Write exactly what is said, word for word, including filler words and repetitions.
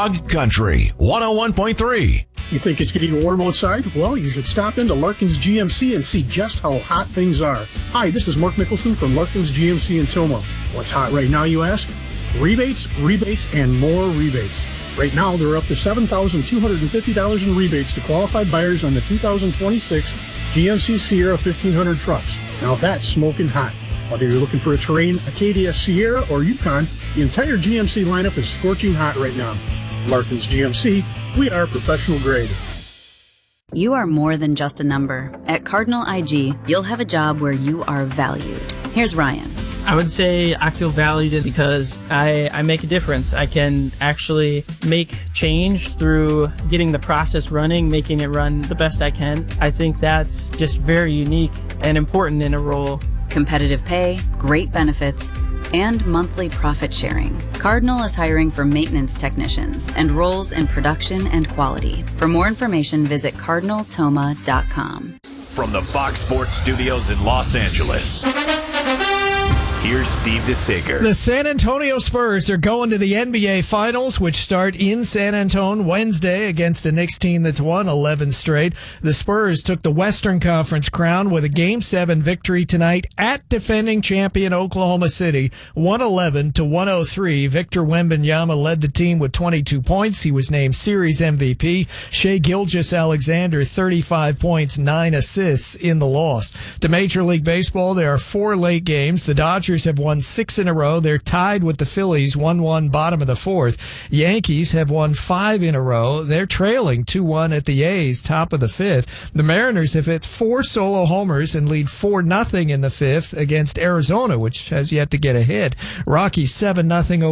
Frog Country one oh one point three. You think it's getting warm outside? Well, you should stop into Larkin's G M C and see just how hot things are. Hi, this is Mark Mickelson from Larkin's G M C in Toma. What's hot right now, you ask? Rebates, rebates, and more rebates. Right now, there are up to seven thousand two hundred fifty dollars in rebates to qualified buyers on the two thousand twenty-six G M C Sierra fifteen hundred trucks. Now that's smoking hot. Whether you're looking for a Terrain, Acadia, Sierra, or Yukon, the entire G M C lineup is scorching hot right now. Larkin's G M C, we are professional grade. You are more than just a number. At Cardinal I G, you'll have a job where you are valued. Here's Ryan. I would say I feel valued because I, I make a difference. I can actually make change through getting the process running, making it run the best I can. I think that's just very unique and important in a role. Competitive pay, great benefits, and monthly profit sharing. Cardinal is hiring for maintenance technicians and roles in production and quality. For more information, visit cardinal toma dot com. From the Fox Sports Studios in Los Angeles, here's Steve DeSager. The San Antonio Spurs are going to the N B A Finals, which start in San Antonio Wednesday against a Knicks team that's won eleven straight. The Spurs took the Western Conference crown with a Game seven victory tonight at defending champion Oklahoma City, one eleven to one oh three. Victor Wembanyama led the team with twenty-two points. He was named Series M V P. Shai Gilgeous-Alexander, thirty-five points, nine assists in the loss. To Major League Baseball, there are four late games. The Dodgers have won six in a row. They're tied with the Phillies, one one bottom of the fourth. Yankees have won five in a row. They're trailing two one at the A's, top of the fifth. The Mariners have hit four solo homers and lead four nothing in the fifth against Arizona, which has yet to get a hit. Rockies seven nothing over